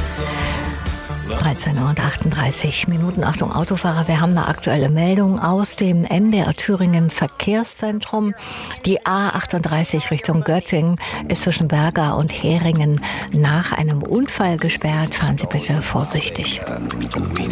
13:38 Uhr. Achtung, Autofahrer, wir haben eine aktuelle Meldung aus dem MDR Thüringen Verkehrszentrum. Die A38 Richtung Göttingen ist zwischen Berga und Heringen nach einem Unfall gesperrt. Fahren Sie bitte vorsichtig.